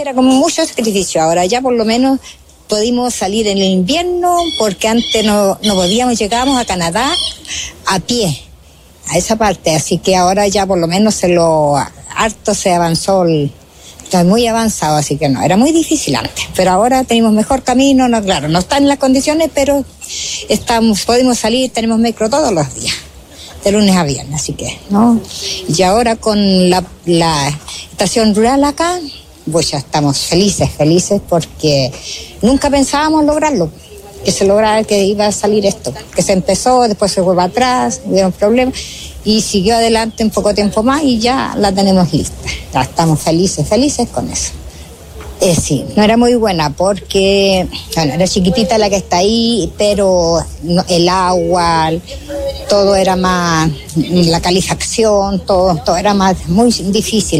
era como mucho sacrificio. Ahora ya por lo menos pudimos salir en el invierno, porque antes no podíamos, llegábamos a Canadá a pie, a esa parte, así que ahora ya por lo menos harto se avanzó, está muy avanzado, así que no, era muy difícil antes, pero ahora tenemos mejor camino, no, claro, no están en las condiciones, pero podemos salir, tenemos micro todos los días, de lunes a viernes, así que, ¿no? Y ahora con la estación rural acá, pues ya estamos felices porque nunca pensábamos lograrlo, que se lograra, que iba a salir esto, que se empezó, después se fue para atrás, hubieron problemas y siguió adelante un poco tiempo más y ya la tenemos lista. Ya estamos felices con eso. Sí, no era muy buena porque, bueno, era chiquitita la que está ahí, pero el agua, todo era más, la calefacción, todo era más, muy difícil.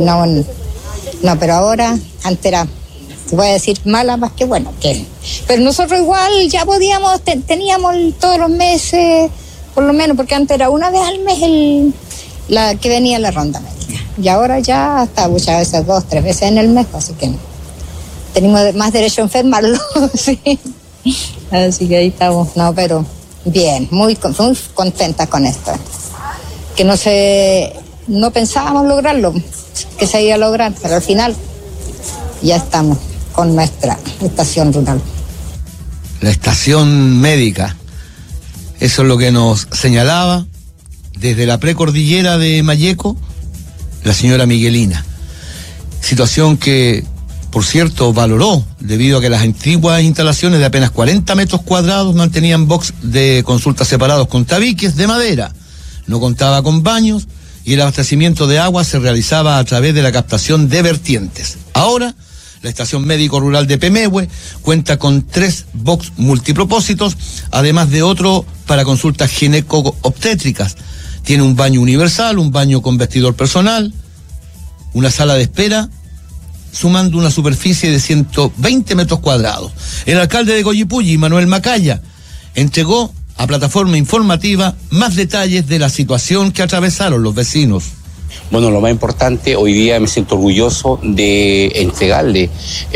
No, pero ahora, antes era, te voy a decir, mala más que buena. Pero nosotros igual ya podíamos, teníamos todos los meses, por lo menos, porque antes era una vez al mes la que venía la ronda médica. Y ahora ya hasta muchas veces 2, 3 veces en el mes, así que tenemos más derecho a enfermarlo, sí. Así que ahí estamos, no, pero bien, muy contentas con esto. Que no pensábamos lograrlo, que se iba a lograr, pero al final ya estamos con nuestra estación rural. La estación médica, eso es lo que nos señalaba desde la precordillera de Malleco la señora Miguelina. Situación que, por cierto, valoró debido a que las antiguas instalaciones de apenas 40 metros cuadrados mantenían box de consultas separados con tabiques de madera, no contaba con baños y el abastecimiento de agua se realizaba a través de la captación de vertientes. Ahora, la estación médico rural de Pemehue cuenta con 3 box multipropósitos, además de otro para consultas gineco-obstétricas. Tiene un baño universal, un baño con vestidor personal, una sala de espera, sumando una superficie de 120 metros cuadrados. El alcalde de Coyipulli, Manuel Macaya, entregó a Plataforma Informativa más detalles de la situación que atravesaron los vecinos. Bueno, lo más importante, hoy día me siento orgulloso de entregarle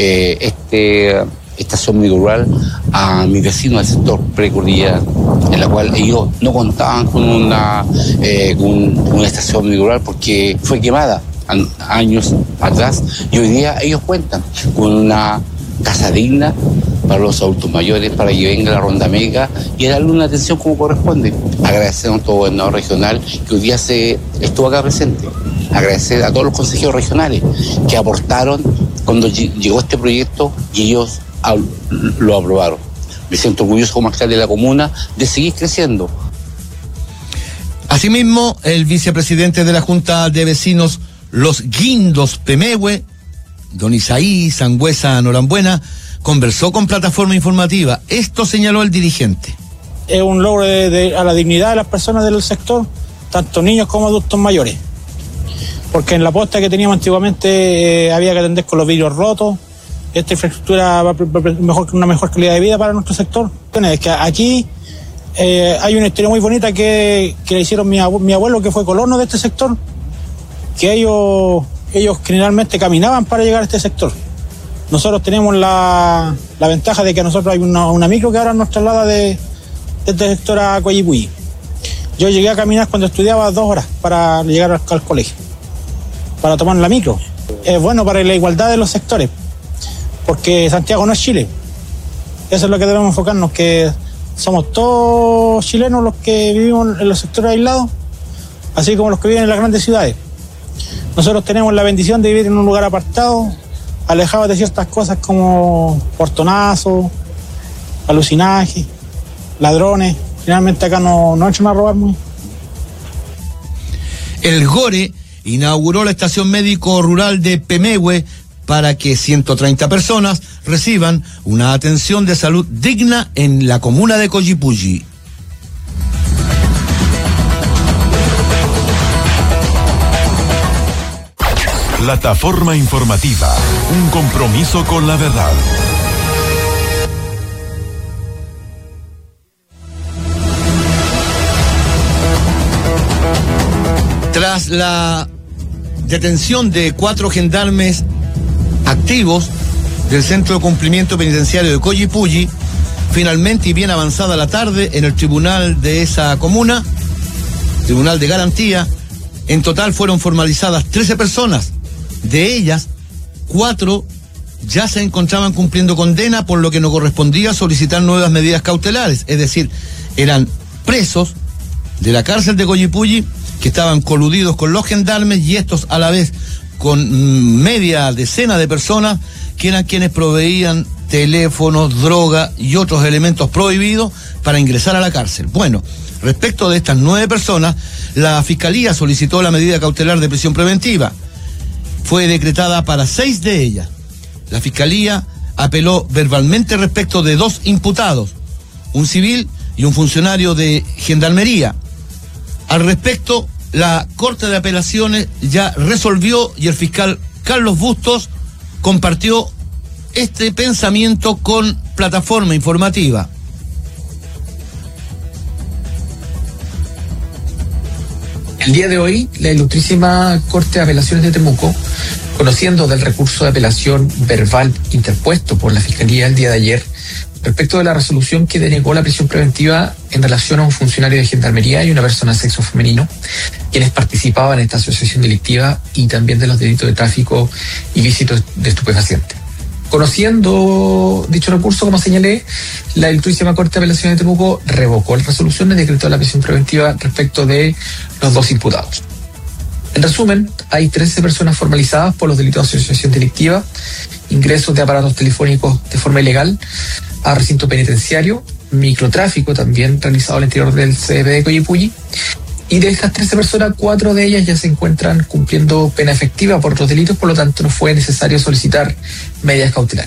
estación médico rural a mis vecinos del sector precordillera, en la cual ellos no contaban con una estación médico rural porque fue quemada años atrás, y hoy día ellos cuentan con una casa digna para los adultos mayores, para que venga la ronda médica y darle una atención como corresponde. Agradecer a todo el gobernador regional que hoy día estuvo acá presente. Agradecer a todos los consejeros regionales que aportaron cuando llegó este proyecto y ellos lo aprobaron. Me siento orgulloso como alcalde de la comuna de seguir creciendo. Asimismo, el vicepresidente de la Junta de Vecinos Los Guindos Pemehue, don Isaí Sangüesa Norambuena, conversó con Plataforma Informativa. Esto señaló el dirigente. Es un logro a la dignidad de las personas del sector, tanto niños como adultos mayores. Porque en la posta que teníamos antiguamente había que atender con los vidrios rotos. Esta infraestructura va una mejor calidad de vida para nuestro sector. Es que aquí hay una historia muy bonita que le hicieron mi abuelo, que fue colono de este sector, que ellos generalmente caminaban para llegar a este sector. Nosotros tenemos la ventaja de que a nosotros hay una micro que ahora nos traslada de este sector a Coyipulli. Yo llegué a caminar cuando estudiaba 2 horas para llegar al colegio, para tomar la micro. Es bueno para la igualdad de los sectores, porque Santiago no es Chile. Eso es lo que debemos enfocarnos, que somos todos chilenos los que vivimos en los sectores aislados, así como los que viven en las grandes ciudades. Nosotros tenemos la bendición de vivir en un lugar apartado, alejados de ciertas cosas como portonazos, alucinaje, ladrones. Finalmente acá no entran a robar muy. El GORE inauguró la estación médico rural de Pemehue para que 130 personas reciban una atención de salud digna en la comuna de Coyipulli. Plataforma Informativa, un compromiso con la verdad. Tras la detención de 4 gendarmes activos del Centro de Cumplimiento Penitenciario de Coyipulli. Finalmente, y bien avanzada la tarde, en el tribunal de esa comuna, Tribunal de Garantía, en total fueron formalizadas 13 personas. De ellas, 4 ya se encontraban cumpliendo condena, por lo que no correspondía solicitar nuevas medidas cautelares. Es decir, eran presos de la cárcel de Coyipulli que estaban coludidos con los gendarmes, y estos a la vez con media decena de personas que eran quienes proveían teléfonos, droga y otros elementos prohibidos para ingresar a la cárcel. Bueno, respecto de estas 9 personas, la Fiscalía solicitó la medida cautelar de prisión preventiva. Fue decretada para 6 de ellas. La Fiscalía apeló verbalmente respecto de 2 imputados, un civil y un funcionario de Gendarmería. Al respecto, la Corte de Apelaciones ya resolvió, y el fiscal Carlos Bustos compartió este pensamiento con Plataforma Informativa. El día de hoy, la Ilustrísima Corte de Apelaciones de Temuco, conociendo del recurso de apelación verbal interpuesto por la Fiscalía el día de ayer, respecto de la resolución que denegó la prisión preventiva en relación a un funcionario de Gendarmería y una persona de sexo femenino, quienes participaban en esta asociación delictiva, y también de los delitos de tráfico ilícito de estupefacientes. Conociendo dicho recurso, como señalé, la Ilustrísima Corte de Apelaciones de Temuco revocó la resolución y decretó la prisión preventiva respecto de los 2 imputados. En resumen, hay 13 personas formalizadas por los delitos de asociación delictiva, ingresos de aparatos telefónicos de forma ilegal a recinto penitenciario, microtráfico también realizado al interior del CDP de Coyipulli, y de estas 13 personas, 4 de ellas ya se encuentran cumpliendo pena efectiva por otros delitos, por lo tanto no fue necesario solicitar medidas cautelares.